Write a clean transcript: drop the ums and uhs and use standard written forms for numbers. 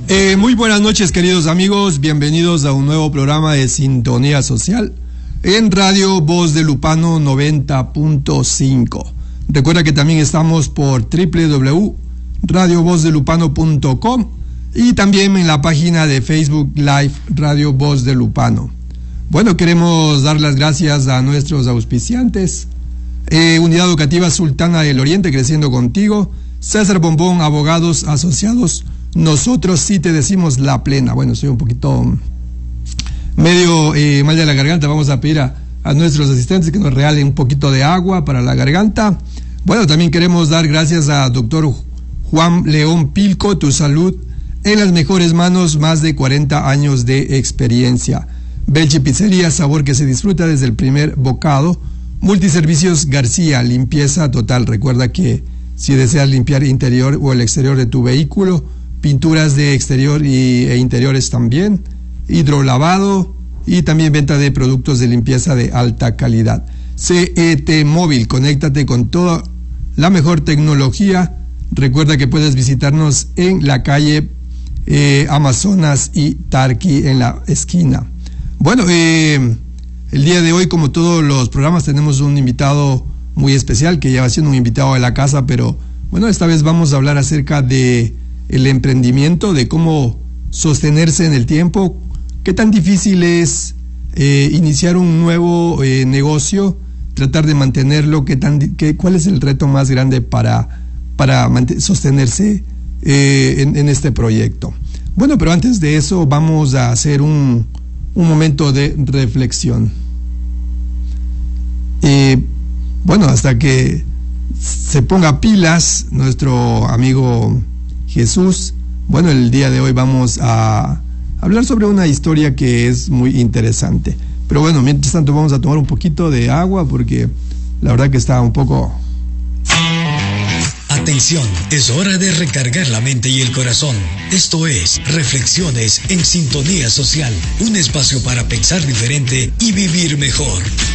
Muy buenas noches, queridos amigos, bienvenidos a un nuevo programa de Sintonía Social en Radio Voz de Lupano 90.5. Recuerda que también estamos por www.radiovozdelupano.com y también en la página de Facebook Live Radio Voz de Lupano. Bueno, queremos dar las gracias a nuestros auspiciantes. Unidad Educativa Sultana del Oriente, Creciendo Contigo. César Bombón, Abogados Asociados. Nosotros sí te decimos la plena. Bueno, estoy un poquito medio mal de la garganta. Vamos a pedir a nuestros asistentes que nos regalen un poquito de agua para la garganta. Bueno, también queremos dar gracias a doctor Juan León Pilco, tu salud en las mejores manos, más de 40 años de experiencia. Belchi Pizzería, sabor que se disfruta desde el primer bocado. Multiservicios García, limpieza total. Recuerda que si deseas limpiar interior o el exterior de tu vehículo, pinturas de exterior e interiores también, hidrolavado y también venta de productos de limpieza de alta calidad. CET Móvil, conéctate con toda la mejor tecnología. Recuerda que puedes visitarnos en la calle Amazonas y Tarqui en la esquina. Bueno, el día de hoy, como todos los programas, tenemos un invitado muy especial que ya va siendo un invitado de la casa, pero bueno, esta vez vamos a hablar acerca de el emprendimiento, de cómo sostenerse en el tiempo, qué tan difícil es iniciar un nuevo negocio, tratar de mantenerlo, cuál es el reto más grande para sostenerse en este proyecto. Bueno, pero antes de eso vamos a hacer un momento de reflexión. Bueno, hasta que se ponga pilas nuestro amigo Jesús. Bueno, el día de hoy vamos a hablar sobre una historia que es muy interesante. Pero bueno, mientras tanto vamos a tomar un poquito de agua porque la verdad que está un poco... Atención, es hora de recargar la mente y el corazón. Esto es Reflexiones en Sintonía Social, un espacio para pensar diferente y vivir mejor.